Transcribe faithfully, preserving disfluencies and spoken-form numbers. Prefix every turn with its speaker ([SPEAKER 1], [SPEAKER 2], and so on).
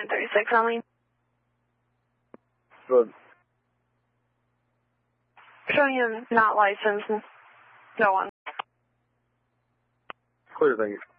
[SPEAKER 1] nine thirty-six, Eileen.
[SPEAKER 2] Good.
[SPEAKER 1] Showing you not licensed. Go on.
[SPEAKER 2] Clear, thank you.